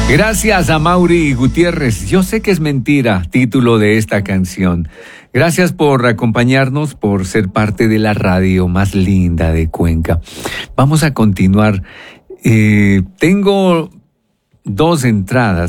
Gracias a Mauri Gutiérrez. Yo sé que es mentira, título de esta canción. Gracias por acompañarnos, por ser parte de la radio más linda de Cuenca. Vamos a continuar. Tengo 2 entradas